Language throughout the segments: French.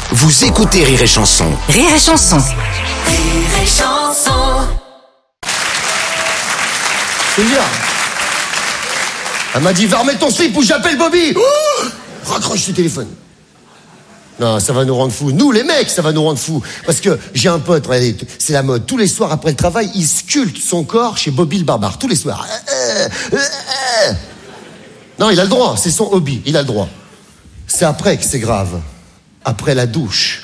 Vous écoutez Rire et Chanson. Rire et Chanson. Rire et Chanson. C'est bien. Elle m'a dit, va remettre ton slip ou j'appelle Bobby. Raccroche ce téléphone. Non, ça va nous rendre fous. Nous, les mecs, ça va nous rendre fous. Parce que j'ai un pote, regardez, c'est la mode. Tous les soirs après le travail, il sculpte son corps chez Bobby le barbare. Tous les soirs. Non, il a le droit. C'est son hobby. Il a le droit. C'est après que c'est grave. Après la douche.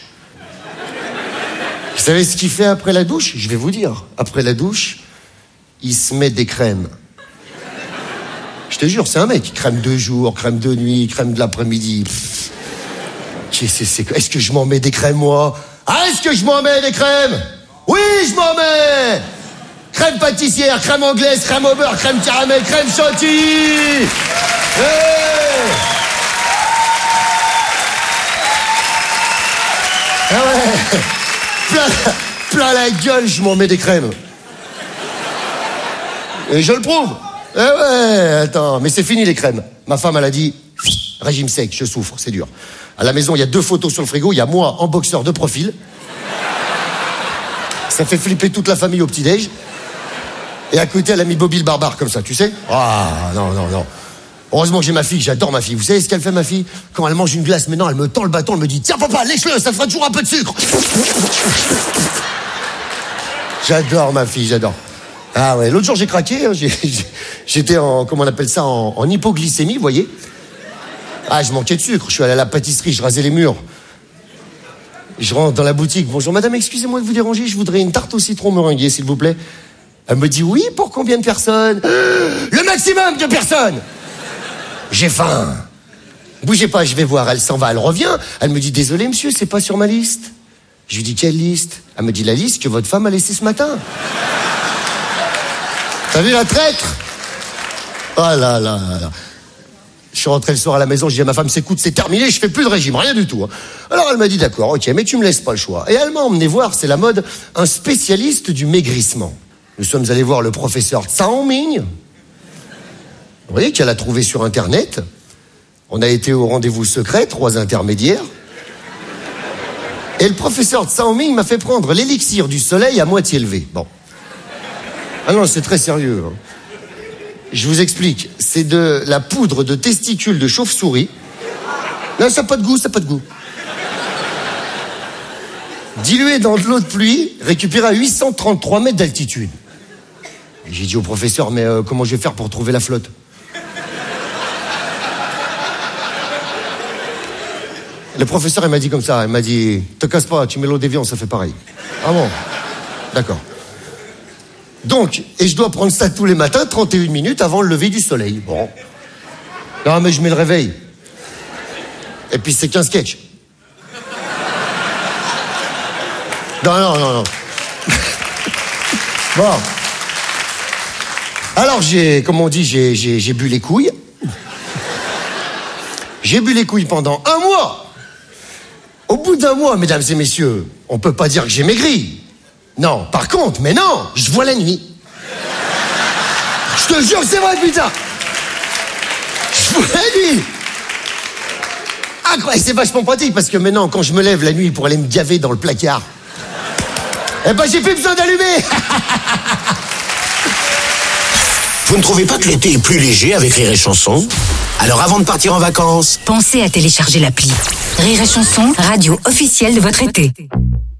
Vous savez ce qu'il fait après la douche? Je vais vous dire. Après la douche, il se met des crèmes. Je te jure, c'est un mec. Crème de jour, crème de nuit, crème de l'après-midi. Est-ce que je m'en mets des crèmes, moi? Ah, est-ce que je m'en mets des crèmes? Oui, je m'en mets! Crème pâtissière, crème anglaise, crème au beurre, crème caramel, crème chantilly! Hey! Ah ouais! Plein la gueule, je m'en mets des crèmes. Et je le prouve. Eh ouais, attends, mais c'est fini les crèmes. Ma femme, elle a dit, régime sec, je souffre, c'est dur. À la maison, il y a 2 photos sur le frigo, il y a moi en boxeur de profil. Ça fait flipper toute la famille au petit-déj. Et à côté, elle a mis Bobby le barbare, comme ça, tu sais. Ah, non. Heureusement que j'ai ma fille, j'adore ma fille. Vous savez ce qu'elle fait, ma fille? Quand elle mange une glace, maintenant, elle me tend le bâton, elle me dit, tiens papa, lèche-le, ça te fera toujours un peu de sucre. J'adore ma fille, j'adore. Ah ouais, l'autre jour j'ai craqué, hein, j'étais en, comment on appelle ça, en hypoglycémie, vous voyez. Ah, je manquais de sucre, je suis allé à la pâtisserie, je rasais les murs. Je rentre dans la boutique, bonjour madame, excusez-moi de vous déranger, je voudrais une tarte au citron meringuée, s'il vous plaît. Elle me dit, oui, pour combien de personnes? Le maximum de personnes. J'ai faim. Bougez pas, je vais voir, elle s'en va, elle revient, elle me dit, désolé monsieur, c'est pas sur ma liste. Je lui dis, quelle liste? Elle me dit, la liste que votre femme a laissée ce matin. T'as vu la traître? Oh là là. Je suis rentré le soir à la maison, je dis à ma femme, écoute, c'est terminé, je fais plus de régime, rien du tout. Alors elle m'a dit, d'accord, ok, mais tu me laisses pas le choix. Et elle m'a emmené voir, c'est la mode, un spécialiste du maigrissement. Nous sommes allés voir le professeur Tsao Ming. Vous voyez qu'elle a trouvé sur Internet. On a été au rendez-vous secret, 3 intermédiaires. Et le professeur Tsao Ming m'a fait prendre l'élixir du soleil à moitié levé. Bon. Ah non, c'est très sérieux. Je vous explique. C'est de la poudre de testicules de chauve-souris. Non, ça n'a pas de goût. Dilué dans de l'eau de pluie, récupéré à 833 mètres d'altitude. Et j'ai dit au professeur, mais comment je vais faire pour trouver la flotte? Le professeur, il m'a dit comme ça, il m'a dit, te casse pas, tu mets l'eau d'évian, ça fait pareil. Ah bon? D'accord. Donc, et je dois prendre ça tous les matins, 31 minutes avant le lever du soleil. Bon. Non, mais je mets le réveil. Et puis c'est qu'un sketch. Non. Bon. Alors comme on dit, j'ai bu les couilles. J'ai bu les couilles pendant 1 mois. Au bout d'1 mois, mesdames et messieurs, on peut pas dire que j'ai maigri. Non, par contre, mais non, je vois la nuit. Je te jure que c'est vrai, putain. Je vois la nuit. Incroyable, c'est vachement pratique parce que maintenant, quand je me lève la nuit pour aller me gaver dans le placard, eh ben, j'ai plus besoin d'allumer. Vous ne trouvez pas que l'été est plus léger avec Rire et Chanson? Alors avant de partir en vacances, Pensez à télécharger l'appli Rire et Chanson, radio officielle de votre été.